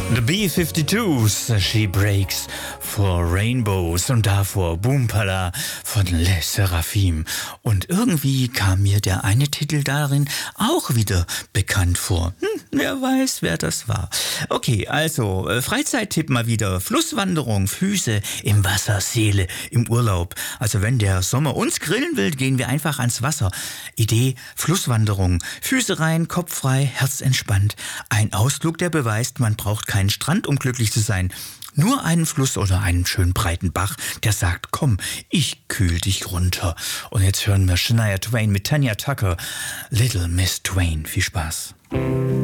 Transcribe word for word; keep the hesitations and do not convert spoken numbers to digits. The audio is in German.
The B fifty-twos, She Breaks for Rainbows und davor Boompala von Les Seraphim. Und irgendwie kam mir der eine Titel darin auch wieder bekannt vor. Hm, wer weiß, wer das war. Okay, also äh, Freizeittipp mal wieder. Flusswanderung, Füße im Wasser, Seele im Urlaub. Also wenn der Sommer uns grillen will, gehen wir einfach ans Wasser. Idee, Flusswanderung. Füße rein, Kopf frei, Herz entspannt. Ein Ausflug, der beweist, man braucht keinen Strand, um glücklich zu sein. Nur einen Fluss oder einen schönen breiten Bach, der sagt, komm, ich kühl dich runter. Und jetzt hören wir Shania Twain mit Tanya Tucker, Little Miss Twain. Viel Spaß.